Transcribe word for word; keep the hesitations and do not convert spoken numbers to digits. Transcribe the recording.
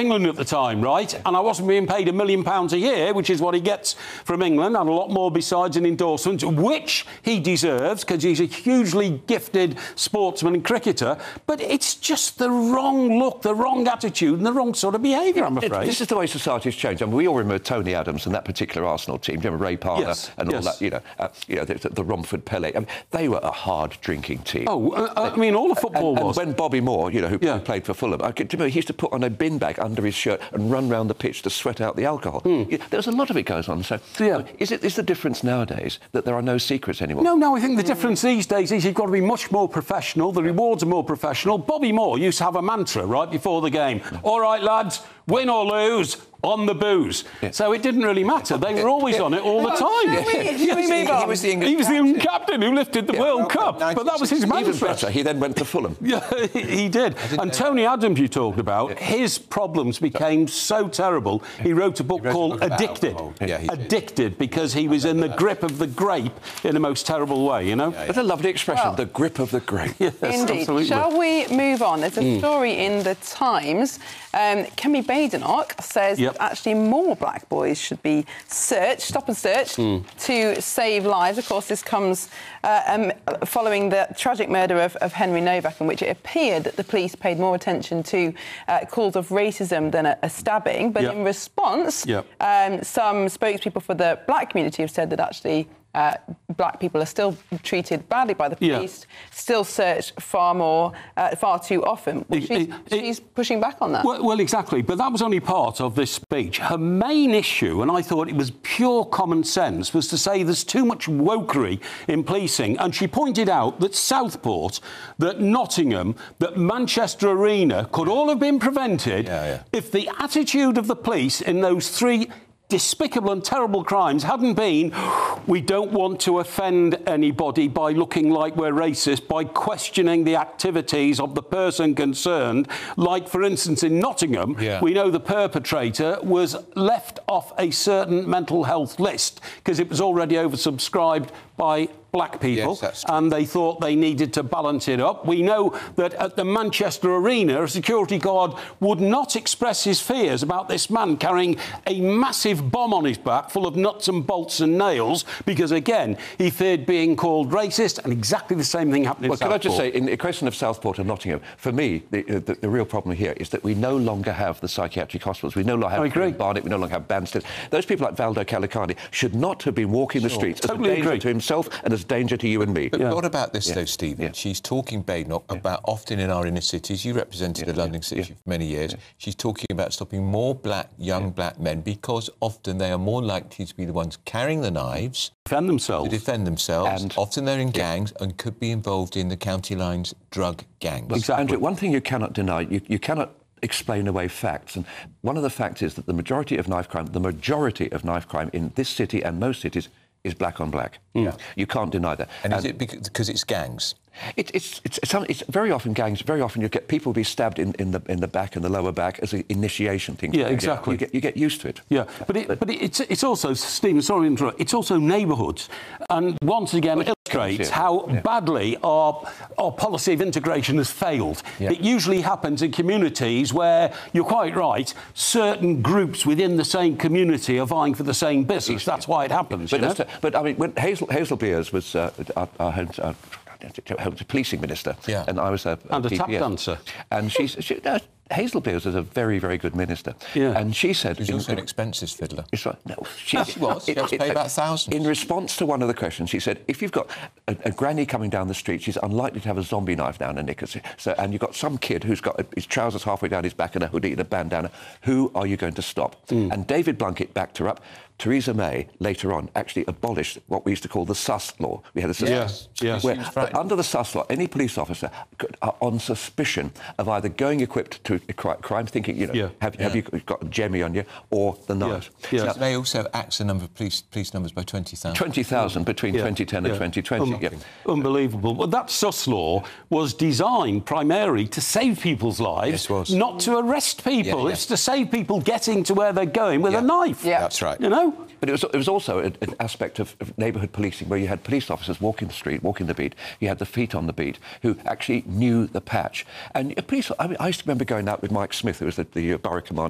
England at the time, right? And I wasn't being paid a million pounds a year, which is what he gets from England, and a lot more besides an endorsement, which he deserves because he's a hugely gifted sportsman and cricketer. But it's just the wrong look, the wrong attitude and the wrong sort of behaviour, I'm afraid. It, this is the way society's changed. I mean, we all remember Tony Adams and that particular Arsenal team. Do you remember Ray Parker yes, and all yes. that, you know, uh, you know, the, the Romford Pele. I mean, they were a hard-drinking team. Oh, uh, I mean, all the football and, was. And when Bobby Moore, you know, who yeah. played for Fulham, I could, do you remember, he used to put on a bin bag under his shirt and run round the pitch to sweat out the alcohol. Hmm. Yeah, there's a lot of it goes on. So, yeah. I mean, is it is the difference nowadays that there are no secrets anymore? No, no, I think the difference these days is you've got to be much more professional. The rewards are more professional. Bobby Moore used to have a mantra right before the game. All right, lads, win or lose, on the booze. Yeah. So it didn't really matter. They were always on it all the time. Yeah. We, yeah. we move on? He was the England He was the captain. England captain who lifted the yeah, World well, Cup, but that was his mantra. Even better, he then went to Fulham. Yeah, he did. And Tony Adams, you talked about, yeah. his problems became so terrible, he wrote a book wrote called a book Addicted. Yeah, he Addicted, because he was in the grip of the grape in the most terrible way, you know? Yeah, yeah. That's a lovely expression, well, the grip of the grape. Yes, indeed. Absolutely. Shall we move on? There's a mm. story in The Times. Um, Kemi Badenoch says yep. that actually more black boys should be searched, stop and search, mm. to save lives. Of course, this comes uh, um, following the tragic murder of, of Henry Novak, in which it appeared that the police paid more attention to uh, calls of racism than a, a stabbing. But yep. in response, yep. um, some spokespeople for the black community have said that actually Uh, black people are still treated badly by the police, yeah. still searched far more, uh, far too often. Well, it, she's, it, it, she's pushing back on that. Well, well, exactly. But that was only part of this speech. Her main issue, and I thought it was pure common sense, was to say there's too much wokery in policing. And she pointed out that Southport, that Nottingham, that Manchester Arena could all have been prevented yeah, yeah. if the attitude of the police in those three despicable and terrible crimes hadn't been, we don't want to offend anybody by looking like we're racist, by questioning the activities of the person concerned. Like, for instance, in Nottingham, yeah. we know the perpetrator was left off a certain mental health list because it was already oversubscribed by black people, yes, and they thought they needed to balance it up. We know that at the Manchester Arena, a security guard would not express his fears about this man carrying a massive bomb on his back full of nuts and bolts and nails because, again, he feared being called racist, and exactly the same thing happened in well, Southport. Can I just say, in the question of Southport and Nottingham, for me, the, the, the real problem here is that we no longer have the psychiatric hospitals. We no longer have Barnet, we no longer have Banstead. Those people like Valdo Calicani should not have been walking sure. the streets totally as a danger agree. to himself and as danger to you and me. But yeah. what about this, yeah. though, Stephen? Yeah. She's talking, Badenoch, yeah. about often in our inner cities. You represented yeah. a London city yeah. for many years. Yeah. She's talking about stopping more black, young yeah. black men because often they are more likely to be the ones carrying the knives defend themselves. to defend themselves. And often they're in yeah. gangs and could be involved in the county lines drug gangs. But exactly. Andrew, one thing you cannot deny, you, you cannot explain away facts. And one of the facts is that the majority of knife crime, the majority of knife crime in this city and most cities is black on black. Yeah. You can't deny that. And, and is it because it's gangs? It, it's, it's, it's, it's very often gangs. Very often you get people be stabbed in, in the in the back and the lower back as an initiation thing. Yeah, exactly. You get you get used to it. Yeah, but it, but it's it's also, Stephen, sorry to interrupt, it's also neighbourhoods, and once again it illustrates yeah. how yeah. badly our our policy of integration has failed. Yeah. It usually happens in communities where, you're quite right, certain groups within the same community are vying for the same business. That's why it happens. But, you know? to, but I mean, when Hazel, Hazel Beers was uh, our, our home. Our, Home policing minister, yeah. and I was a, and a P P S. tap dancer, and she, she no, Hazel Beers is a very, very good minister. Yeah. And she said... She's also an expensive fiddler. It's right. No, she, she was. She had to pay about thousands. In response to one of the questions, she said, if you've got a, a granny coming down the street, she's unlikely to have a zombie knife down her knickers. So, and you've got some kid who's got his trousers halfway down his back and a hoodie and a bandana. Who are you going to stop? Mm. And David Blunkett backed her up. Theresa May, later on, actually abolished what we used to call the sus law. We had a sus yes, yes. where, but under the sus law, any police officer could, uh, on suspicion of either going equipped to a crime, thinking, you know, yeah. have, yeah. have you got a jemmy on you, or the knife. Yeah. Yeah. May also axed the number of police police numbers by twenty thousand. twenty thousand between yeah. twenty ten yeah. and twenty twenty. Um, yeah. Unbelievable. Well, that sus law was designed primarily to save people's lives, yes, was. not to arrest people. Yeah, yeah. It's to save people getting to where they're going with yeah. a knife. Yeah. That's right. You know? But it was, it was also a, an aspect of, of neighbourhood policing where you had police officers walking the street, walking the beat. You had the feet on the beat who actually knew the patch. And a police, I mean, I used to remember going out with Mike Smith, who was the, the borough commander